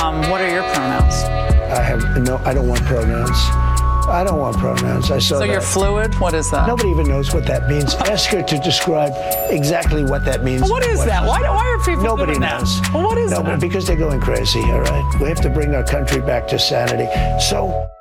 What are your pronouns? I don't want pronouns. I don't want pronouns. I saw So you're fluid? What is that? Nobody even knows what that means. Ask her to describe exactly what that means. What is that? Why are people Nobody doing knows. that? Well, what is that? Because they're going crazy, all right? We have to bring our country back to sanity. So